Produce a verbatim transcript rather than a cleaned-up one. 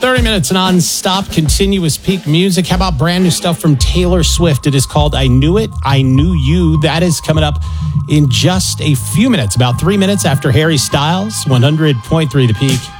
thirty minutes non-stop, continuous peak music. How about brand new stuff from Taylor Swift? It is called I Knew It, I Knew You. That is coming up in just a few minutes, about three minutes after Harry Styles, one hundred point three The Peak.